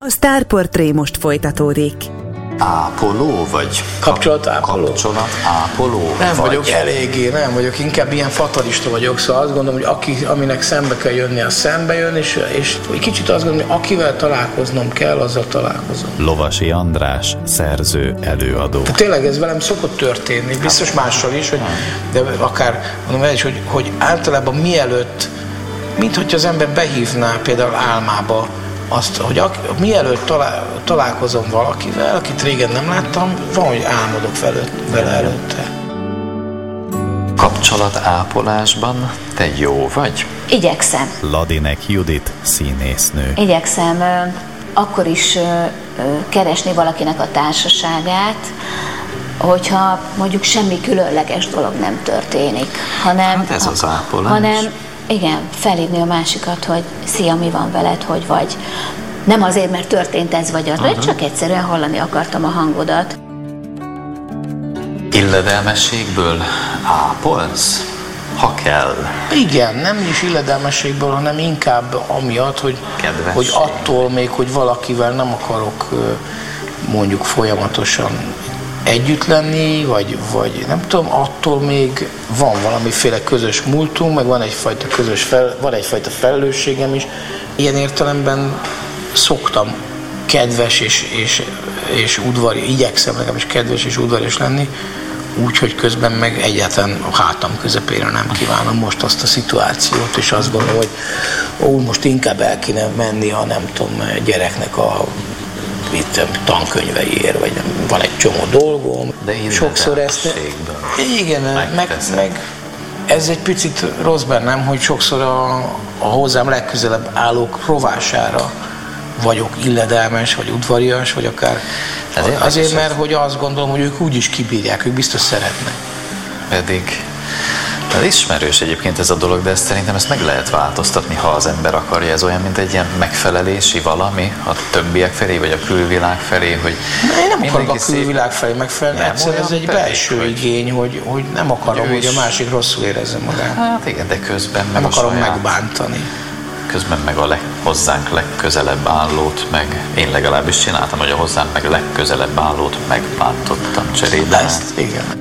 A sztárportré most folytatódik. Ápoló vagy? Kapcsolatápoló. Kapcsolatápoló? Nem vagyok eléggé, nem vagyok, inkább ilyen fatalista vagyok, szóval azt gondolom, hogy aminek szembe kell jönni, az szembe jön, és kicsit azt gondolom, hogy akivel találkoznom kell, azzal találkozom. Lovasi András, szerző, előadó. Tehát tényleg ez velem szokott történni, biztos mással is, de akár mondom el is, hogy általában mielőtt, mint hogyha az ember behívná például álmába, azt, hogy mielőtt találkozom valakivel, akit régen nem láttam, van, hogy álmodok vele előtte. Kapcsolatápolásban te jó vagy? Igyekszem. Ladinek Judit, színésznő. Igyekszem akkor is keresni valakinek a társaságát, hogyha mondjuk semmi különleges dolog nem történik, hanem... Hát ez az ápolás. Hanem, igen, felhívni a másikat, hogy szia, mi van veled, hogy vagy. Nem azért, mert történt ez vagy az, de csak egyszerűen hallani akartam a hangodat. Illedelmességből ápolsz, ha kell? Igen, nem is illedelmességből, hanem inkább amiatt, hogy attól még, hogy valakivel nem akarok mondjuk folyamatosan együtt lenni, vagy nem tudom, attól még van valamiféle közös múltunk, meg van egyfajta felelősségem is. Ilyen értelemben szoktam kedves és udvari, igyekszem legalábbis kedves és udvarias lenni, úgyhogy közben meg egyáltalán a hátam közepére nem kívánom most azt a szituációt, és azt gondolom, hogy most inkább el kéne menni a nem tudom, gyereknek a tankönyveiért, vagy van egy csomó dolgom. De sokszor ezt... Igen, meg ez egy picit rossz bennem, hogy sokszor a hozzám legközelebb állók rovására vagyok illedelmes, vagy udvarias, vagy akár azért, mert hogy azt gondolom, hogy ők úgyis kibírják, ők biztos szeretnek. Pedig ismerős egyébként ez a dolog, de szerintem ezt meg lehet változtatni, ha az ember akarja. Ez olyan, mint egy ilyen megfelelési valami a többiek felé, vagy a külvilág felé, hogy... Én nem akarok a külvilág felé megfelelni, egyszerűen ez egy belső igény, hogy nem akarom, hogy a másik rosszul érezze magát. Hát igen, de közben meg nem akarom megbántani. Közben meg a hozzánk legközelebb állót, meg én legalábbis csináltam, hogy a hozzám meg legközelebb állót megbántottam cserébe. Ezt, igen.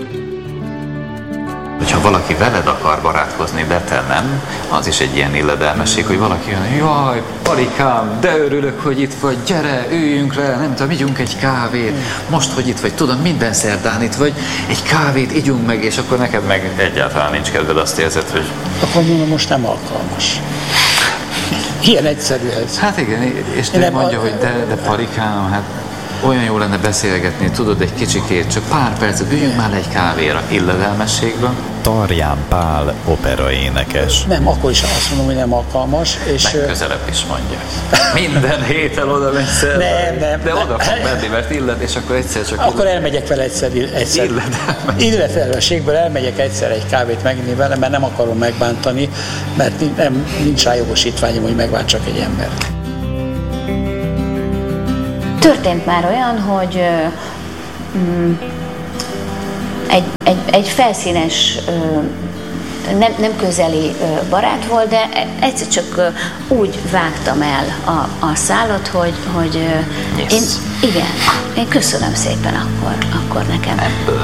Hogyha valaki veled akar barátkozni, de te nem, az is egy ilyen illedelmesség, hogy valaki jön, jaj, Palikám, de örülök, hogy itt vagy, gyere, üljünk le, nem tudom, igyunk egy kávét, most, hogy itt vagy, tudom, minden szerdán itt vagy, egy kávét igyunk meg, és akkor neked meg egyáltalán nincs kedved, azt érzed, hogy... Akkor mondom, most nem alkalmas. Ilyen egyszerű ez. Hát igen, és te mondja, hogy de Palikám, hát olyan jó lenne beszélgetni, tudod, egy kicsikét, csak pár percet, üljünk már egy kávéra, illedelmességben. Tarján Pál, operaénekes. Nem, akkor is azt mondom, hogy nem alkalmas. És legközelebb is mondja. Minden héten oda megy nem. De oda fog menni, mert illet, és akkor egyszer csak... Akkor elmegyek vele egyszer. Illedelmességből elmegyek egyszer egy kávét meginni vele, mert nem akarom megbántani, mert nincs rá jogosítványom, hogy megbántsak egy embert. Történt már olyan, hogy egy felszínes, nem közeli barát volt, de egyszer csak úgy vágtam el a szálat, hogy én köszönöm szépen akkor nekem.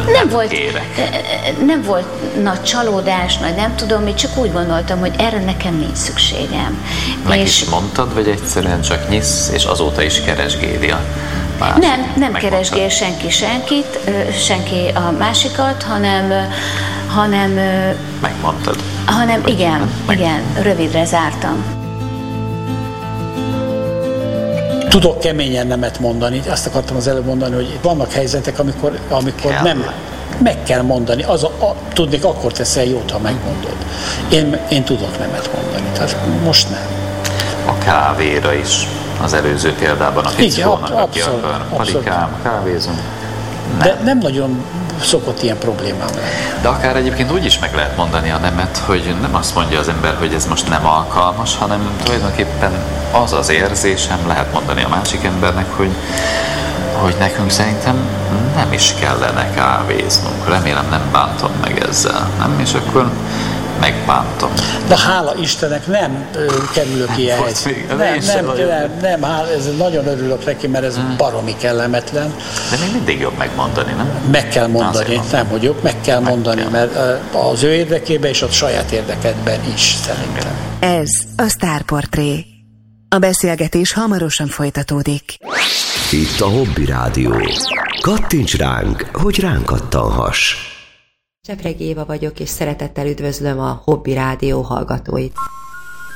Nem volt nagy csalódás, nem tudom, én csak úgy gondoltam, hogy erre nekem nincs szükségem. Meg is mondtad, vagy egyszerűen csak nyisz, és azóta is keresgéli a másikat? Nem keresgél senki a másikat, hanem megmondtad. Igen, rövidre zártam. Tudok keményen nemet mondani, azt akartam az előbb mondani, hogy vannak helyzetek, amikor nem meg kell mondani. Tudnék, akkor teszel jót, ha megmondod. Én tudok nemet mondani, tehát most nem. A kávéra is, az előző példában a fickónak, aki akar, Palikám, kávézunk. De nem nagyon szokott ilyen problémám lenni. De akár egyébként úgy is meg lehet mondani a nemet, hogy nem azt mondja az ember, hogy ez most nem alkalmas, hanem tulajdonképpen az az érzésem, lehet mondani a másik embernek, hogy nekünk szerintem nem is kellene kávéznunk. Remélem nem bántom meg ezzel, nem? És akkor megbántom. De hála Istennek nem kerülök ilyen helyzetbe. Nem, ez nagyon örülök neki, mert ez baromi kellemetlen. De még mindig jobb megmondani, nem? Meg kell mondani, nem hogy jobb, meg kell mondani, mert az ő érdekében és a saját érdekedben is szerintem. Ez a Sztárportré. A beszélgetés hamarosan folytatódik. Itt a Hobby Rádió. Kattints ránk, hogy ránk kattanhass. Csepregi Éva vagyok, és szeretettel üdvözlöm a Hobby Rádió hallgatóit.